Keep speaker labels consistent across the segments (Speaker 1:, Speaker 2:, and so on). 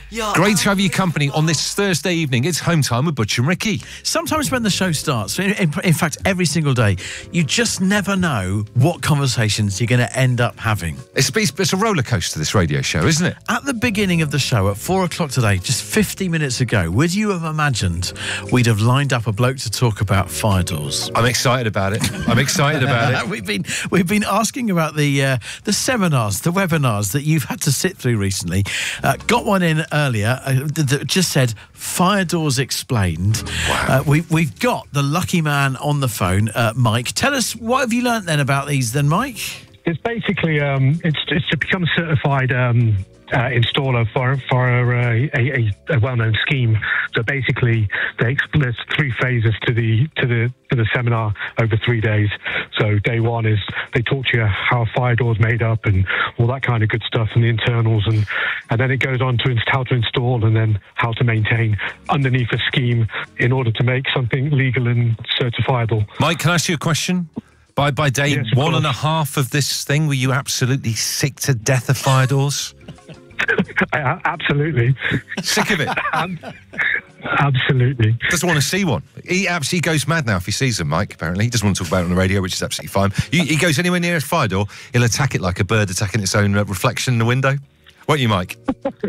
Speaker 1: Great to have your company on this Thursday evening. It's Home Time with Butch and Ricky.
Speaker 2: Sometimes when the show starts, in fact, every single day, you just never know what conversations you're going to end up having.
Speaker 1: It's a roller coaster, this radio show, isn't it?
Speaker 2: At the beginning of the show, at 4 o'clock today, just 50 minutes ago, would you have imagined we'd have lined up a bloke to talk about fire doors?
Speaker 1: I'm excited about it.
Speaker 2: We've been asking about the seminars, the webinars that you've had to sit through recently. Got one in earlier that just said Fire Doors Explained.
Speaker 1: Wow.
Speaker 2: We've got the lucky man on the phone, Mike. Tell us, what have you learnt then about these then, Mike?
Speaker 3: It's basically it's to become a certified installer for a well-known scheme. So basically, there's 3 phases to the seminar over 3 days. So day 1 is they talk to you how a fire door is made up and all that kind of good stuff and the internals, and then it goes on to how to install and then how to maintain underneath a scheme in order to make something legal and certifiable.
Speaker 1: Mike, can I ask you a question? By day
Speaker 3: Yes,
Speaker 1: 1.5 of this thing, were you absolutely sick to death of fire doors?
Speaker 3: Absolutely.
Speaker 1: Sick of it?
Speaker 3: Absolutely.
Speaker 1: Doesn't want to see one. He absolutely goes mad now if he sees them, Mike, apparently. He doesn't want to talk about it on the radio, which is absolutely fine. He goes anywhere near a fire door, he'll attack it like a bird attacking its own reflection in the window. Won't you, Mike?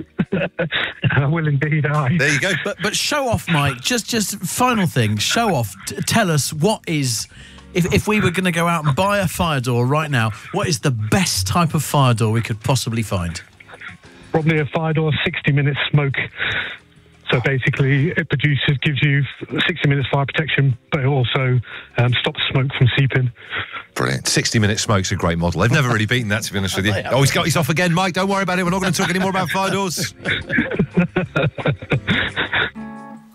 Speaker 3: I will indeed, I.
Speaker 1: There you go.
Speaker 2: But show off, Mike. Just final thing. Show off. Tell us what is... If we were going to go out and buy a fire door right now, what is the best type of fire door we could possibly find?
Speaker 3: Probably a fire door 60-minute smoke. So basically, it gives you 60 minutes fire protection, but it also stops smoke from seeping.
Speaker 1: Brilliant. 60-minute smoke's a great model. They've never really beaten that, to be honest with you. Oh, he's got his off again, Mike. Don't worry about it. We're not going to talk any more about fire doors.